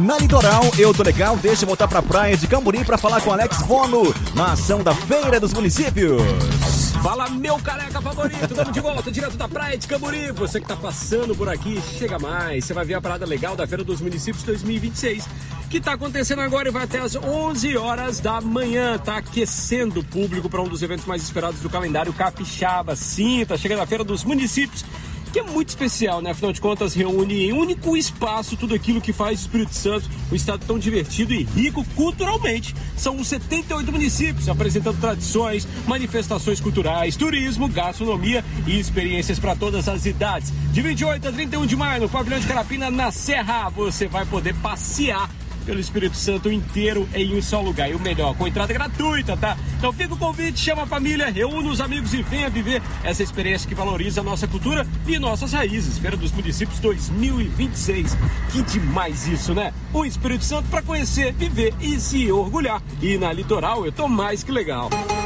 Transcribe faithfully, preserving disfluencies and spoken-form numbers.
Na Litoral, eu tô legal, deixa eu voltar pra praia de Camburi pra falar com Alex Bono, na ação da Feira dos Municípios. Fala, meu careca favorito, estamos de volta, direto da praia de Camburi. Você que tá passando por aqui, chega mais, você vai ver a parada legal da Feira dos Municípios dois mil e vinte e seis, que tá acontecendo agora e vai até às onze horas da manhã. Tá aquecendo o público para um dos eventos mais esperados do calendário capixaba. Sim, tá chegando a Feira dos Municípios, que é muito especial, né? Afinal de contas, reúne em um único espaço tudo aquilo que faz o Espírito Santo um estado tão divertido e rico culturalmente. São setenta e oito municípios apresentando tradições, manifestações culturais, turismo, gastronomia e experiências para todas as idades. De vinte e oito a trinta e um de maio, no Pavilhão de Carapina, na Serra, você vai poder passear pelo Espírito Santo inteiro em um só lugar. E o melhor, com entrada gratuita, tá? Então fica o convite, chama a família, reúne os amigos e venha viver essa experiência que valoriza a nossa cultura e nossas raízes. Feira dos Municípios dois mil e vinte e seis. Que demais isso, né? O Espírito Santo para conhecer, viver e se orgulhar. E na Litoral eu tô mais que legal.